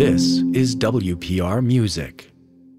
This is WPR Music.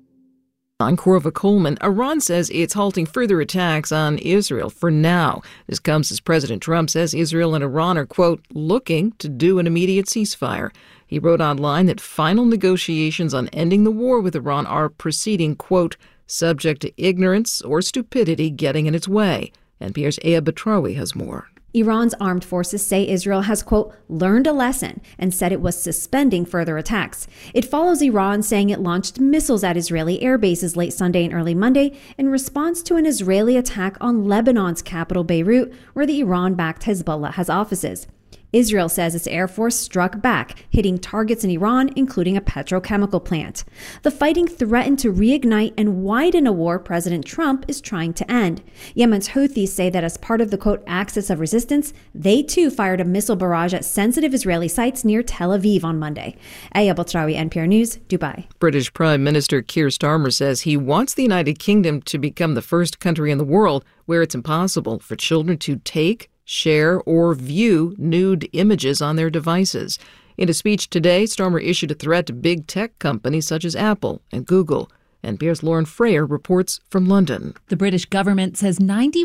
I'm Corva Coleman. Iran says it's halting further attacks on Israel for now. This comes as President Trump says Israel and Iran are, quote, looking to do an immediate ceasefire. He wrote online that final negotiations on ending the war with Iran are proceeding, quote, subject to ignorance or stupidity getting in its way. NPR's Aya Batrawi has more. Iran's armed forces say Israel has, quote, learned a lesson and said it was suspending further attacks. It follows Iran saying it launched missiles at Israeli air bases late Sunday and early Monday in response to an Israeli attack on Lebanon's capital, Beirut, where the Iran-backed Hezbollah has offices. Israel says its air force struck back, hitting targets in Iran, including a petrochemical plant. The fighting threatened to reignite and widen a war President Trump is trying to end. Yemen's Houthis say that as part of the, quote, axis of resistance, they too fired a missile barrage at sensitive Israeli sites near Tel Aviv on Monday. Aya Batrawi, NPR News, Dubai. British Prime Minister Keir Starmer says he wants the United Kingdom to become the first country in the world where it's impossible for children to take, share, or view nude images on their devices. In a speech today, Starmer issued a threat to big tech companies such as Apple and Google. NPR's Lauren Frayer reports from London. The British government says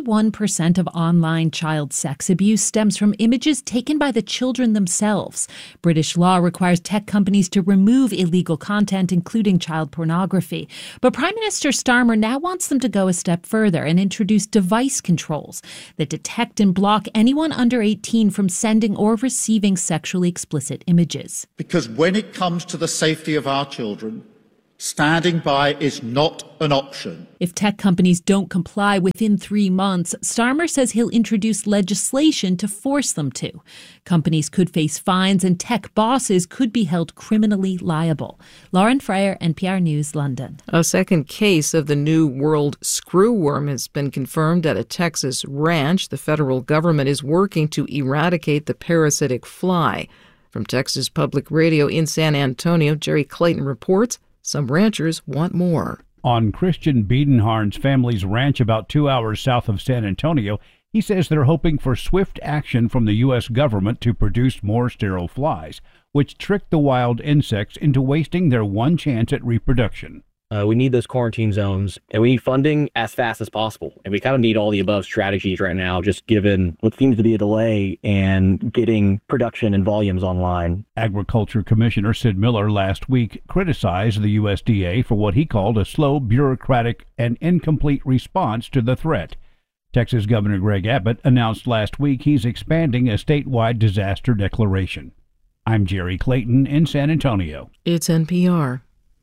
91% of online child sex abuse stems from images taken by the children themselves. British law requires tech companies to remove illegal content, including child pornography. But Prime Minister Starmer now wants them to go a step further and introduce device controls that detect and block anyone under 18 from sending or receiving sexually explicit images. Because when it comes to the safety of our children, standing by is not an option. If tech companies don't comply within 3 months, Starmer says he'll introduce legislation to force them to. Companies could face fines and tech bosses could be held criminally liable. Lauren Frayer, NPR News, London. A second case of the New World screwworm has been confirmed at a Texas ranch. The federal government is working to eradicate the parasitic fly. From Texas Public Radio in San Antonio, Jerry Clayton reports some ranchers want more. On Christian Biedenharn's family's ranch about 2 hours south of San Antonio, he says they're hoping for swift action from the U.S. government to produce more sterile flies, which trick the wild insects into wasting their one chance at reproduction. We need those quarantine zones, and we need funding as fast as possible. And we kind of need all the above strategies right now, just given what seems to be a delay in getting production and volumes online. Agriculture Commissioner Sid Miller last week criticized the USDA for what he called a slow, bureaucratic, and incomplete response to the threat. Texas Governor Greg Abbott announced last week he's expanding a statewide disaster declaration. I'm Jerry Clayton in San Antonio. It's NPR.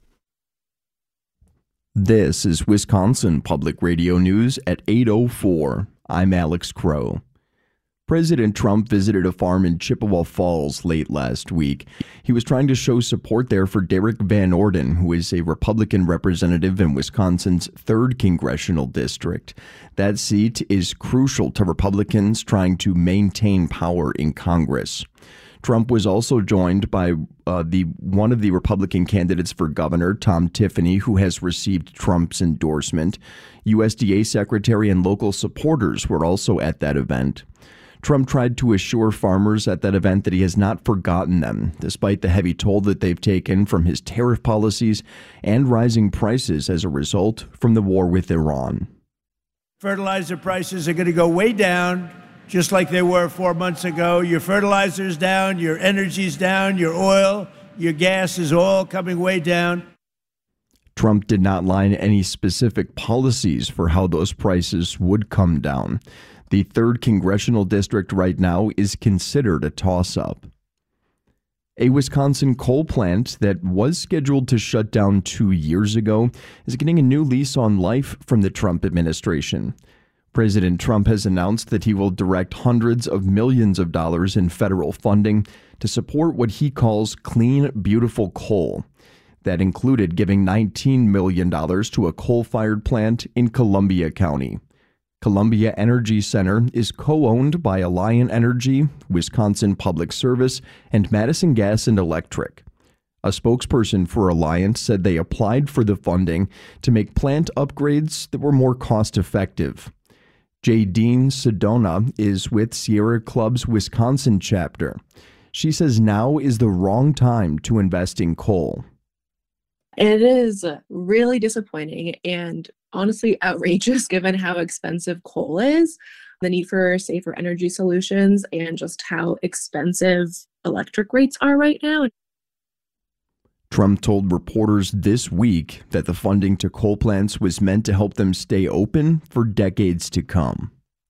This is Wisconsin Public Radio News at 8:04. I'm Alex Crow. President Trump visited a farm in Chippewa Falls late last week. He was trying to show support there for Derek Van Orden, who is a Republican representative in Wisconsin's 3rd congressional district. That seat is crucial to Republicans trying to maintain power in Congress. Trump was also joined by one of the Republican candidates for governor, Tom Tiffany, who has received Trump's endorsement. USDA secretary and local supporters were also at that event. Trump tried to assure farmers at that event that he has not forgotten them, despite the heavy toll that they've taken from his tariff policies and rising prices as a result from the war with Iran. Fertilizer prices are going to go way down, just like they were 4 months ago. Your fertilizer's down, your energy's down, your oil, your gas is all coming way down. Trump did not line any specific policies for how those prices would come down. The 3rd congressional district right now is considered a toss-up. A Wisconsin coal plant that was scheduled to shut down 2 years ago is getting a new lease on life from the Trump administration. President Trump has announced that he will direct hundreds of millions of dollars in federal funding to support what he calls clean, beautiful coal. That included giving $19 million to a coal-fired plant in Columbia County. Columbia Energy Center is co-owned by Alliant Energy, Wisconsin Public Service, and Madison Gas and Electric. A spokesperson for Alliant said they applied for the funding to make plant upgrades that were more cost-effective. J. Dean Sedona is with Sierra Club's Wisconsin chapter. She says now is the wrong time to invest in coal. It is really disappointing and honestly outrageous given how expensive coal is, the need for safer energy solutions, and just how expensive electric rates are right now. Trump told reporters this week that the funding to coal plants was meant to help them stay open for decades to come.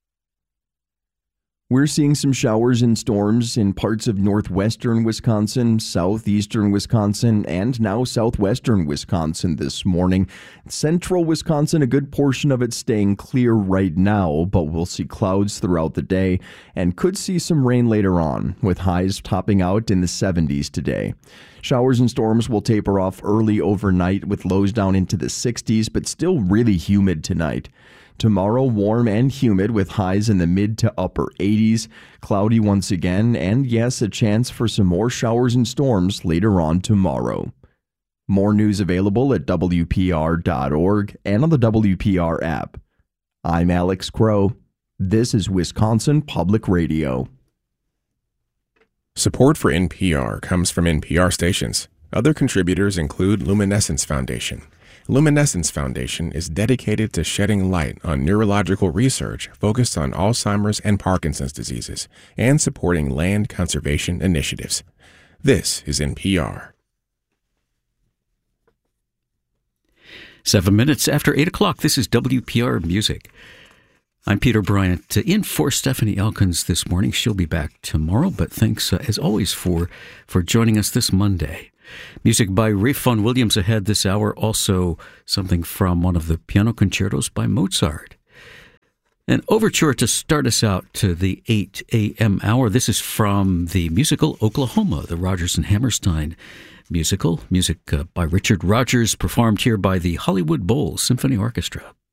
We're seeing some showers and storms in parts of northwestern Wisconsin, southeastern Wisconsin, and now southwestern Wisconsin this morning. Central Wisconsin, a good portion of it staying clear right now, but we'll see clouds throughout the day and could see some rain later on, with highs topping out in the 70s today. Showers and storms will taper off early overnight with lows down into the 60s, but still really humid tonight. Tomorrow, warm and humid with highs in the mid to upper 80s, cloudy once again, and yes, a chance for some more showers and storms later on tomorrow. More news available at WPR.org and on the WPR app. I'm Alex Crow. This is Wisconsin Public Radio. Support for NPR comes from NPR stations. Other contributors include Luminescence Foundation. Luminescence Foundation is dedicated to shedding light on neurological research focused on Alzheimer's and Parkinson's diseases and supporting land conservation initiatives. This is NPR. 7 minutes after 8 o'clock, this is WPR Music. I'm Peter Bryant, in for Stephanie Elkins this morning. She'll be back tomorrow, but thanks, as always, for joining us this Monday. Music by Ralph Vaughan Williams ahead this hour. Also, something from one of the piano concertos by Mozart. An overture to start us out to the 8 a.m. hour. This is from the musical Oklahoma, the Rodgers and Hammerstein musical. Music by Richard Rodgers, performed here by the Hollywood Bowl Symphony Orchestra.